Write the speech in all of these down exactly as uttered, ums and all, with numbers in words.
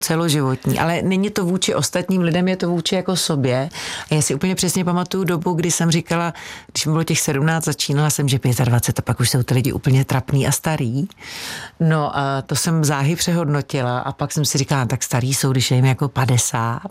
celoživotní, ale není to vůči ostatním lidem, je to vůči jako sobě. A já si úplně přesně pamatuju dobu, kdy jsem říkala, když mi bylo těch sedmnáct, začínala jsem, že dvacet pět a pak už jsou ty lidi úplně trapný a starý. No a to jsem záhy přehodnotila a pak jsem si říkala, tak starý jsou, když je jim jako padesát.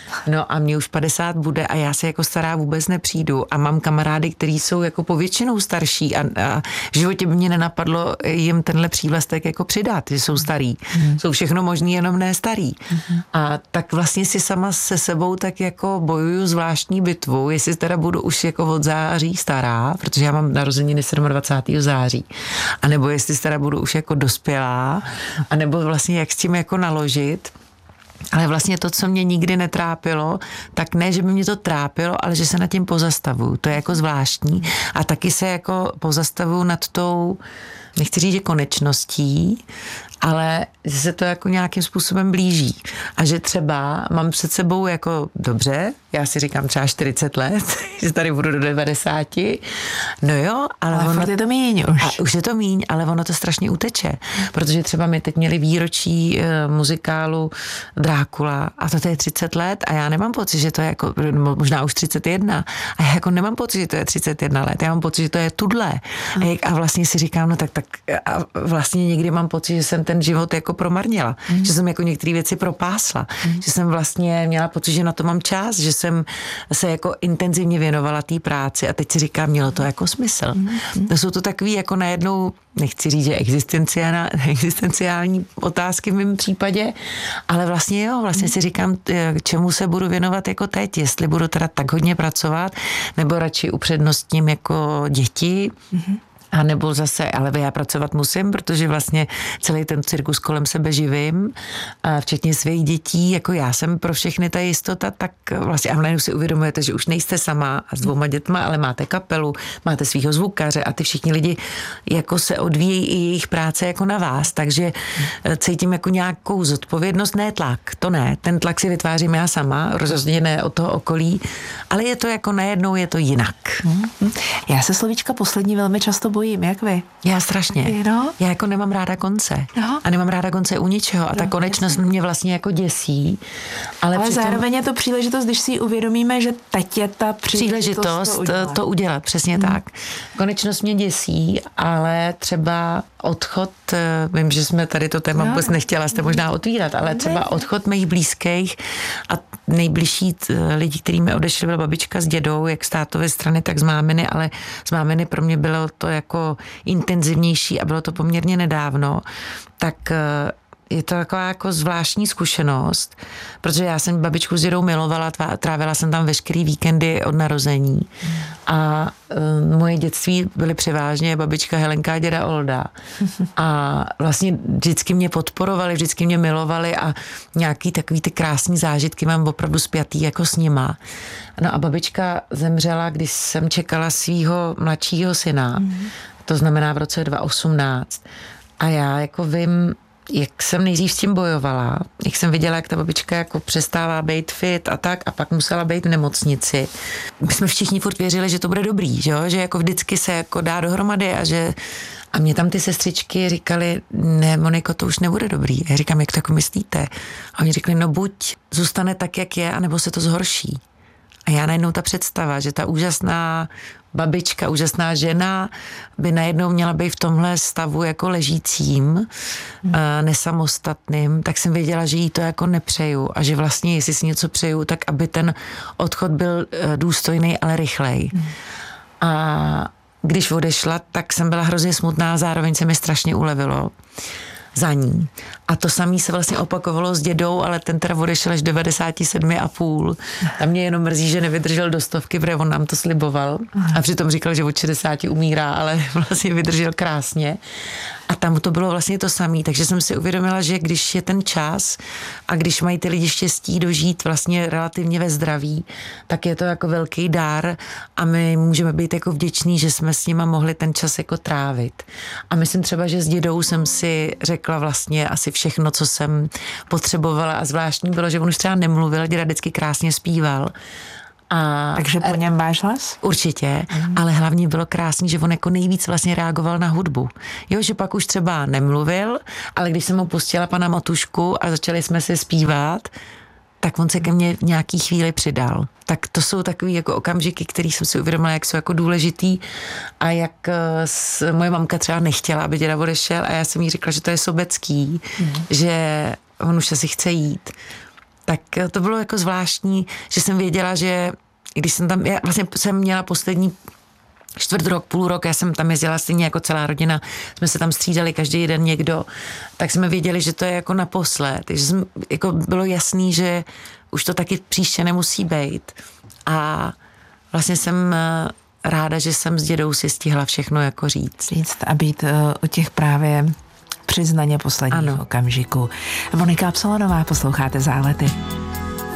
No a mě už padesát bude a já se jako stará vůbec nepřijdu a mám kamarády, kteří jsou jako povětšinou starší a, a v životě by mě nenapadlo jim tenhle přívlastek jako přidat, že jsou starý. Hmm. Jsou všechno možný, jenom ne starý. Mm-hmm. A tak vlastně si sama se sebou tak jako bojuju zvláštní bitvu, jestli teda budu už jako od září stará, protože já mám narozeniny dvacátého sedmého září, a nebo jestli teda budu už jako dospělá, a nebo vlastně jak s tím jako naložit. Ale vlastně to, co mě nikdy netrápilo, tak ne, že by mě to trápilo, ale že se nad tím pozastavuju. To je jako zvláštní. A taky se jako pozastavuju nad tou, nechci říct, že konečností, ale že se to jako nějakým způsobem blíží. A že třeba mám před sebou jako dobře, já si říkám třeba čtyřicet let, že tady budu do devadesáti. No jo, ale, ale ono... je to míň už. A už je to míň, ale ono to strašně uteče. Protože třeba my teď měli výročí e, muzikálu Drákula a to je třicet let a já nemám pocit, že to je jako, možná už třicet jedna. A já jako nemám pocit, že to je třicet jedna let. Já mám pocit, že to je tudle. Hmm. A, jak, a vlastně si říkám, no tak, tak a vlastně někdy mám pocit, že jsem ten život jako promarnila. Hmm. Že jsem jako některé věci propásla. Hmm. Že jsem vlastně měla pocit, že na to mám čas, že jsem se jako intenzivně věnovala té práci a teď si říkám, mělo to jako smysl. Mm-hmm. To jsou to takový jako najednou, nechci říct, že existenciální, existenciální otázky v mém případě, ale vlastně jo, vlastně si říkám, čemu se budu věnovat jako teď, jestli budu teda tak hodně pracovat, nebo radši upřednostním jako děti, mm-hmm. A nebo zase, ale já pracovat musím, protože vlastně celý ten cirkus kolem sebe živím, a včetně svých dětí, jako já jsem pro všechny ta jistota, tak vlastně a najednou si uvědomujete, že už nejste sama a s dvouma dětma, ale máte kapelu, máte svýho zvukaře a ty všichni lidi jako se odvíjejí i jejich práce jako na vás, takže cítím jako nějakou zodpovědnost, ne tlak, to ne, ten tlak si vytvářím já sama, rozhodně ne od toho okolí, ale je to jako najednou je to jinak. Hmm. Já se slovíčka poslední velmi často bojím, jak vy? Já strašně. No? Já jako nemám ráda konce. No. A nemám ráda konce u ničeho. A ta no, konečnost jasný. mě vlastně jako děsí. Ale, ale přitom... zároveň je to příležitost, když si uvědomíme, že teď je ta příležitost, příležitost to udělat. To udělat, přesně hmm. tak. Konečnost mě děsí, ale třeba odchod, vím, že jsme tady to téma no. vůbec nechtěla jste možná otvírat, ale třeba odchod mých blízkých a nejbližší lidi, kterými odešli, byla babička s dědou, jak z tátovy strany, tak z máminy, ale z máminy pro mě bylo to jako intenzivnější a bylo to poměrně nedávno, tak je to taková jako zvláštní zkušenost, protože já jsem babičku s dědou milovala, trávila jsem tam veškerý víkendy od narození a uh, moje dětství byly převážně babička Helenka a děda Olda a vlastně vždycky mě podporovali, vždycky mě milovali a nějaký takový ty krásný zážitky mám opravdu spjatý jako s nima. No a babička zemřela, když jsem čekala svýho mladšího syna, to znamená v roce dva tisíce osmnáct a já jako vím, jak jsem nejdřív s tím bojovala, jak jsem viděla, jak ta babička jako přestává být fit a tak a pak musela být v nemocnici. My jsme všichni furt věřili, že to bude dobrý, že, jo? Že jako vždycky se jako dá dohromady a že a mě tam ty sestřičky říkali, ne, Moniko, to už nebude dobrý. Já říkám, jak to jako myslíte? A oni řekli, no buď zůstane tak, jak je, anebo se to zhorší. A já najednou ta představa, že ta úžasná babička, úžasná žena by najednou měla být v tomhle stavu jako ležícím, hmm. nesamostatným, tak jsem věděla, že jí to jako nepřeju a že vlastně, jestli si něco přeju, tak aby ten odchod byl důstojný, ale rychlej. Hmm. A když odešla, tak jsem byla hrozně smutná, zároveň se mi strašně ulevilo za ní. A to samé se vlastně opakovalo s dědou, ale ten teda odešel až devadesát sedm a půl. A mě jenom mrzí, že nevydržel do stovky, protože on nám to sliboval. A přitom říkal, že od šedesáti umírá, ale vlastně vydržel krásně. A tam to bylo vlastně to samé. Takže jsem si uvědomila, že když je ten čas a když mají ty lidi štěstí dožít vlastně relativně ve zdraví, tak je to jako velký dar a my můžeme být jako vděční, že jsme s nima mohli ten čas jako trávit. A myslím třeba, že s dědou jsem si řekla vlastně asi všechno, co jsem potřebovala a zvláštní bylo, že on už třeba nemluvil, děda vždycky krásně zpíval. A Takže po něm máš hlas? Určitě, mm. ale hlavně bylo krásný, že on jako nejvíc vlastně reagoval na hudbu. Jo, že pak už třeba nemluvil, ale když jsem mu pustila Pana Matušku a začali jsme si zpívat, tak on se ke mně v nějaký chvíli přidal. Tak to jsou takový jako okamžiky, který jsem si uvědomila, jak jsou jako důležitý a jak s, moje mamka třeba nechtěla, aby děda odešel a já jsem jí řekla, že to je sobecký, mm. že on už asi chce jít. Tak to bylo jako zvláštní, že jsem věděla, že když jsem tam, já vlastně jsem měla poslední čtvrt rok, půl rok, já jsem tam jezdila stejně jako celá rodina, jsme se tam střídali každý den někdo, tak jsme věděli, že to je jako naposled, takže jsem, jako bylo jasný, že už to taky příště nemusí být. A vlastně jsem ráda, že jsem s dědou si stihla všechno jako říct. Říct a být uh, u těch právě přiznaně posledních ano. okamžiků. Monika Absolonová, posloucháte Zálety.